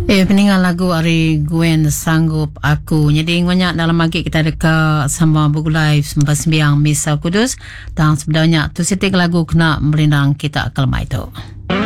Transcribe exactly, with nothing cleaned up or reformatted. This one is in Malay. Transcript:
Eh, peninggal lagu Ari Gwen Sanggup Aku. Jadi banyak dalam magik kita dekat sama Buku Live sembilan sembiang Misa Kudus. Dan sebenarnya tu sitik lagu kena merindang kita kelma itu.